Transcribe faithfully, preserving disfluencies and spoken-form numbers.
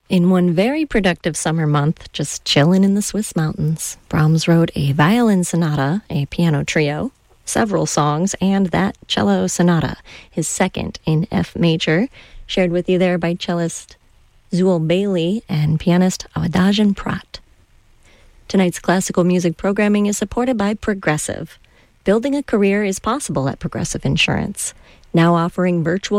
In one very productive summer month, just chilling in the Swiss mountains, Brahms wrote a violin sonata, a piano trio, several songs, and that cello sonata, his second in F major, shared with you there by cellist Zuul Bailey and pianist Awadagin Prat. Tonight's classical music programming is supported by Progressive. Building a career is possible at Progressive Insurance, now offering virtual